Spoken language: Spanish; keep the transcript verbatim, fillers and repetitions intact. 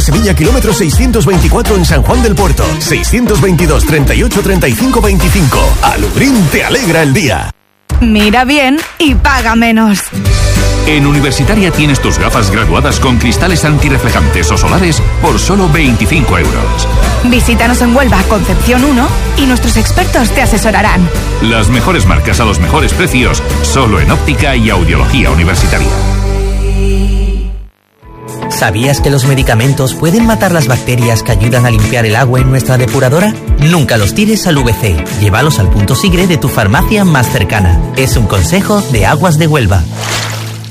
Sevilla, kilómetro seiscientos veinticuatro en San Juan del Puerto. seiscientos veintidós, treinta y ocho, treinta y cinco, veinticinco. Alubrín te alegra el día. Mira bien y paga menos. En Universitaria tienes tus gafas graduadas con cristales antirreflejantes o solares por solo veinticinco euros. Visítanos en Huelva, Concepción uno, y nuestros expertos te asesorarán. Las mejores marcas a los mejores precios, solo en óptica y audiología universitaria. ¿Sabías que los medicamentos pueden matar las bacterias que ayudan a limpiar el agua en nuestra depuradora? Nunca los tires al V C. Llévalos al punto Sigre de tu farmacia más cercana. Es un consejo de Aguas de Huelva.